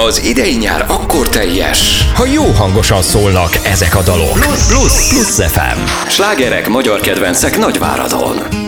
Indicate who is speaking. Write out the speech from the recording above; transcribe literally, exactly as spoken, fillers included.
Speaker 1: Az idei nyár akkor teljes,
Speaker 2: ha jó hangosan szólnak ezek a dalok. Plusz, plusz, plusz ef em.
Speaker 1: slágerek, magyar kedvencek Nagyváradon.